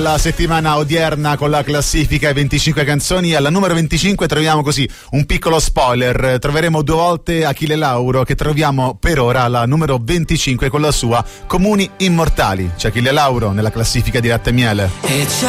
La settimana odierna con la classifica e 25 canzoni. Alla numero 25 troviamo così un piccolo spoiler, troveremo 2 volte Achille Lauro, che troviamo per ora alla numero 25 con la sua Comuni Immortali. C'è Achille Lauro nella classifica di Latte e Miele. E c'è